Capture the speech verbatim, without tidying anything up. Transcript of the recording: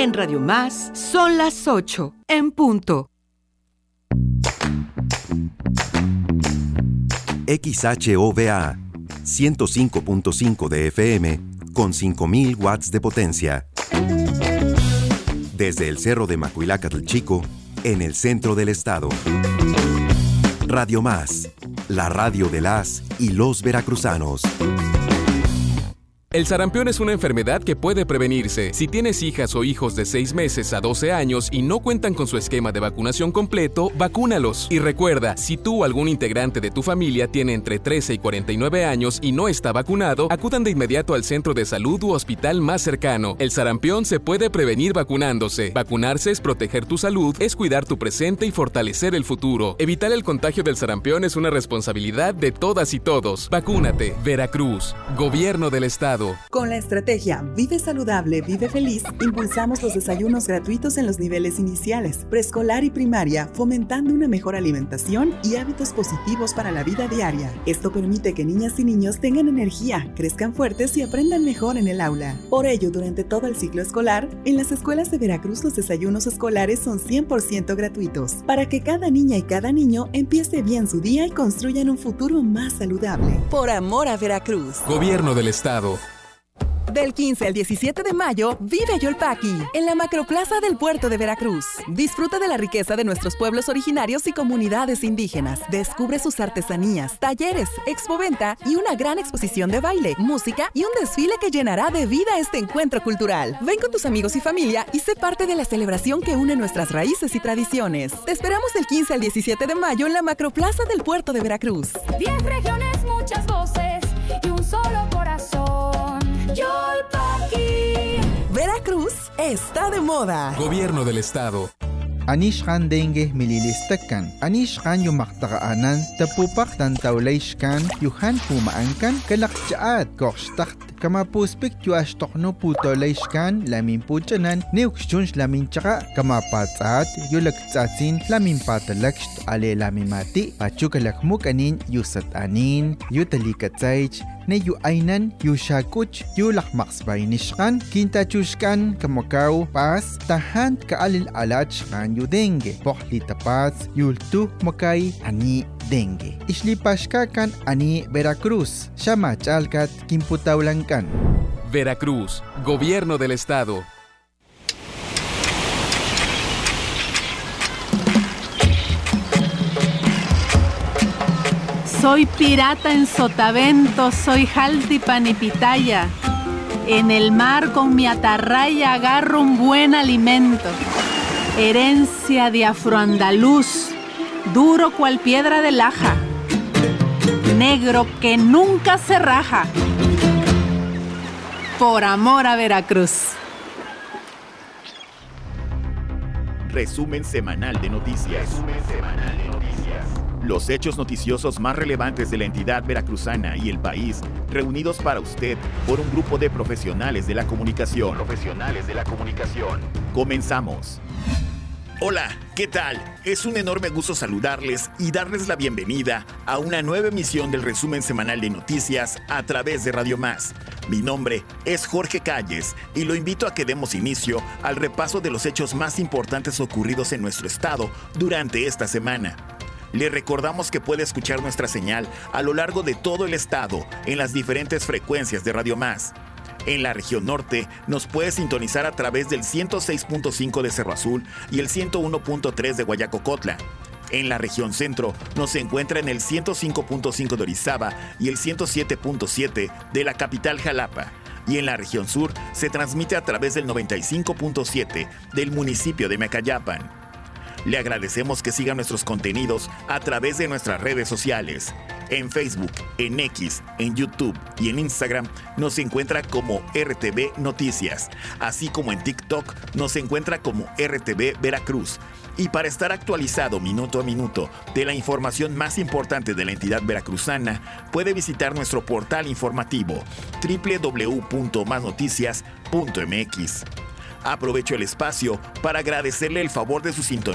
En Radio Más son las ocho, en punto. X H O V A, ciento cinco punto cinco de F M, con cinco mil watts de potencia. Desde el Cerro de Macuilacatl Chico, en el centro del estado. Radio Más, la radio de las y los veracruzanos. El sarampión es una enfermedad que puede prevenirse. Si tienes hijas o hijos de seis meses a doce años y no cuentan con su esquema de vacunación completo, vacúnalos. Y recuerda, si tú o algún integrante de tu familia tiene entre trece y cuarenta y nueve años y no está vacunado, acudan de inmediato al centro de salud u hospital más cercano. El sarampión se puede prevenir vacunándose. Vacunarse es proteger tu salud, es cuidar tu presente y fortalecer el futuro. Evitar el contagio del sarampión es una responsabilidad de todas y todos. Vacúnate. Veracruz, Gobierno del Estado. Con la estrategia Vive Saludable, Vive Feliz, impulsamos los desayunos gratuitos en los niveles iniciales, preescolar y primaria, fomentando una mejor alimentación y hábitos positivos para la vida diaria. Esto permite que niñas y niños tengan energía, crezcan fuertes y aprendan mejor en el aula. Por ello, durante todo el ciclo escolar, en las escuelas de Veracruz los desayunos escolares son cien por ciento gratuitos, para que cada niña y cada niño empiece bien su día y construyan un futuro más saludable. Por amor a Veracruz. Gobierno del Estado. Del quince al diecisiete de mayo, vive Yolpaqui, en la Macroplaza del Puerto de Veracruz. Disfruta de la riqueza de nuestros pueblos originarios y comunidades indígenas. Descubre sus artesanías, talleres, expoventa y una gran exposición de baile, música y un desfile que llenará de vida este encuentro cultural. Ven con tus amigos y familia y sé parte de la celebración que une nuestras raíces y tradiciones. Te esperamos del quince al diecisiete de mayo en la Macroplaza del Puerto de Veracruz. Diez regiones, muchas voces y un solo corazón. Yolpaqui. Veracruz está de moda. Gobierno del Estado. Anishkan dengue mililistakan. Anishkan yumaktaanan tapupak tantawlayshkan yuhan pumaankan kalakchaat korshtakt kama puspik yuashtokno putolayshkan lamin puchanan neukshunsh lamin chaka kama patsaat yulaktsatsin lamin patalaksht ale lamimati pachukalakmukanin yusatanin yutalikatsaych ne yu ainan yu shakuch yu lakmaksbaynishkan kintachushkan kamakaw pas tahan kaalil alachkan yu dengue pohli tapaz yultu makay ani dengue islipashkakan ani Veracruz shamachalkat kimputawlankan. Veracruz, Gobierno del Estado. Soy pirata en Sotavento, soy Jaltipan y Pitaya. En el mar con mi atarraya agarro un buen alimento. Herencia de afroandaluz, duro cual piedra de laja. Negro que nunca se raja. Por amor a Veracruz. Resumen semanal de noticias. Resumen semanal de noticias. Los hechos noticiosos más relevantes de la entidad veracruzana y el país, reunidos para usted por un grupo de profesionales de la comunicación. Profesionales de la comunicación. Comenzamos. Hola, ¿qué tal? Es un enorme gusto saludarles y darles la bienvenida a una nueva emisión del resumen semanal de noticias a través de Radio Más. Mi nombre es Jorge Calles y lo invito a que demos inicio al repaso de los hechos más importantes ocurridos en nuestro estado durante esta semana. Le recordamos que puede escuchar nuestra señal a lo largo de todo el estado en las diferentes frecuencias de Radio Más. En la región norte nos puede sintonizar a través del ciento seis punto cinco de Cerro Azul y el ciento uno punto tres de Guayacocotla. En la región centro nos encuentra en el ciento cinco punto cinco de Orizaba y el ciento siete punto siete de la capital Jalapa. Y en la región sur se transmite a través del noventa y cinco punto siete del municipio de Mecayapan. Le agradecemos que sigan nuestros contenidos a través de nuestras redes sociales. En Facebook, en X, en YouTube y en Instagram nos encuentra como R T V Noticias, así como en TikTok nos encuentra como R T V Veracruz. Y para estar actualizado minuto a minuto de la información más importante de la entidad veracruzana, puede visitar nuestro portal informativo doble u doble u doble u punto más noticias punto m x. Aprovecho el espacio para agradecerle el favor de su sintonía